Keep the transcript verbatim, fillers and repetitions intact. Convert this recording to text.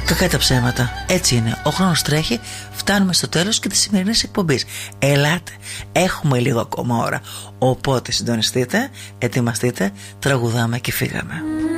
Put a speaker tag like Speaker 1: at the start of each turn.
Speaker 1: Κακά τα ψέματα. Έτσι είναι. Ο χρόνος τρέχει. Φτάνουμε στο τέλος και της σημερινής εκπομπής. Ελάτε. Έχουμε λίγο ακόμα ώρα. Οπότε συντονιστείτε, ετοιμαστείτε, τραγουδάμε και φύγαμε.